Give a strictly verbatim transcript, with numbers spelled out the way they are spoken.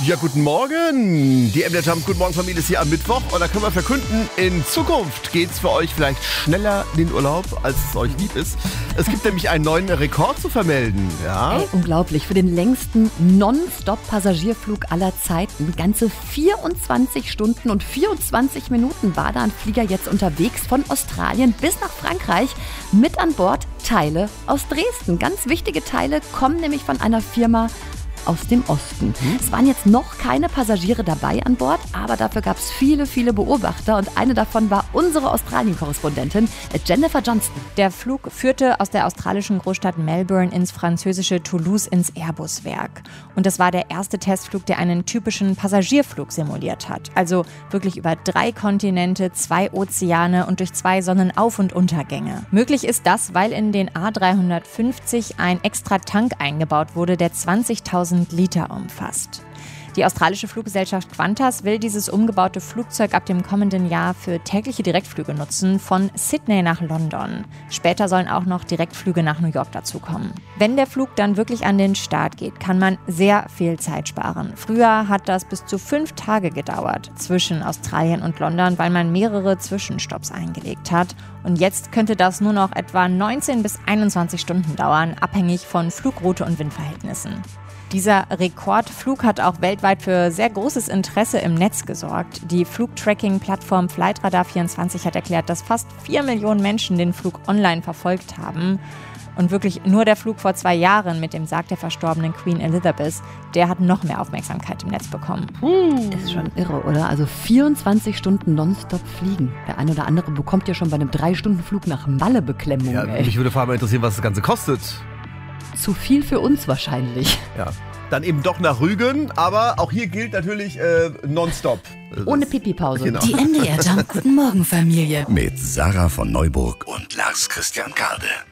Ja, guten Morgen. Die M D R Jump Guten Morgen Familie ist hier am Mittwoch und da können wir verkünden, in Zukunft geht's für euch vielleicht schneller in den Urlaub, als es euch lieb ist. Es gibt nämlich einen neuen Rekord zu vermelden. Ja? Ey, unglaublich. Für den längsten Non-Stop-Passagierflug aller Zeiten. Ganze vierundzwanzig Stunden und vierundzwanzig Minuten war da ein Flieger jetzt unterwegs von Australien bis nach Frankreich. Mit an Bord Teile aus Dresden. Ganz wichtige Teile kommen nämlich von einer Firma aus dem Osten. Mhm. Es waren jetzt noch keine Passagiere dabei an Bord, aber dafür gab es viele, viele Beobachter und eine davon war unsere Australien-Korrespondentin Jennifer Johnston. Der Flug führte aus der australischen Großstadt Melbourne ins französische Toulouse ins Airbus-Werk. Und das war der erste Testflug, der einen typischen Passagierflug simuliert hat. Also wirklich über drei Kontinente, zwei Ozeane und durch zwei Sonnenauf- und Untergänge. Möglich ist das, weil in den A drei fünfzig ein extra Tank eingebaut wurde, der zwanzigtausend Liter umfasst. Die australische Fluggesellschaft Qantas will dieses umgebaute Flugzeug ab dem kommenden Jahr für tägliche Direktflüge nutzen, von Sydney nach London. Später sollen auch noch Direktflüge nach New York dazukommen. Wenn der Flug dann wirklich an den Start geht, kann man sehr viel Zeit sparen. Früher hat das bis zu fünf Tage gedauert zwischen Australien und London, weil man mehrere Zwischenstopps eingelegt hat. Und jetzt könnte das nur noch etwa neunzehn bis einundzwanzig Stunden dauern, abhängig von Flugroute und Windverhältnissen. Dieser Rekordflug hat auch weltweit für sehr großes Interesse im Netz gesorgt. Die Flugtracking-Plattform Flightradar vierundzwanzig hat erklärt, dass fast vier Millionen Menschen den Flug online verfolgt haben. Und wirklich nur der Flug vor zwei Jahren mit dem Sarg der verstorbenen Queen Elizabeth, der hat noch mehr Aufmerksamkeit im Netz bekommen. Das ist schon irre, oder? Also vierundzwanzig Stunden nonstop fliegen. Der eine oder andere bekommt ja schon bei einem drei Stunden Flug nach Malle Beklemmung. Ja, ey. mich würde vor allem interessieren, was das Ganze kostet. Zu viel für uns wahrscheinlich. Ja. Dann eben doch nach Rügen, aber auch hier gilt natürlich äh, nonstop. Ohne Pipi-Pause. Genau. Die M D R Jump Guten Morgen Familie. Mit Sarah von Neuburg und Lars Christian Karde.